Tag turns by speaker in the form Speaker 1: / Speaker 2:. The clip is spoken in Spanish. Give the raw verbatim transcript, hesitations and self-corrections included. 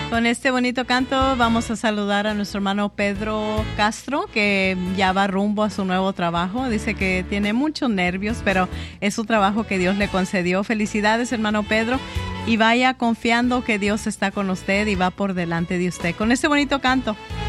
Speaker 1: Con este bonito canto vamos a saludar a nuestro hermano Pedro Castro, que ya va rumbo a su nuevo trabajo. Dice que tiene muchos nervios, pero es un trabajo que Dios le concedió. Felicidades, hermano Pedro, y vaya confiando que Dios está con usted y va por delante de usted. Con este bonito canto.